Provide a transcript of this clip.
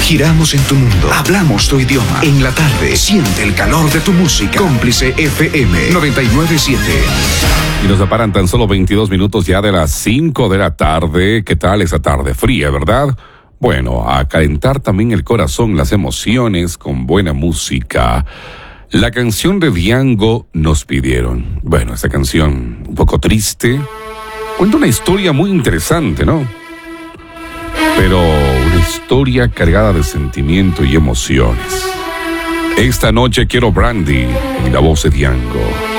Giramos en tu mundo. Hablamos tu idioma. En la tarde, siente el calor de tu música. Cómplice FM 99.7. Y nos separan tan solo 22 minutos ya de las 5 de la tarde. ¿Qué tal esa tarde fría, verdad? Bueno, a calentar también el corazón, las emociones con buena música. La canción de Diango nos pidieron. Bueno, esta canción un poco triste. Cuenta una historia muy interesante, ¿no? Pero una historia cargada de sentimiento y emociones. Esta noche quiero Brandy en la voz de Diango.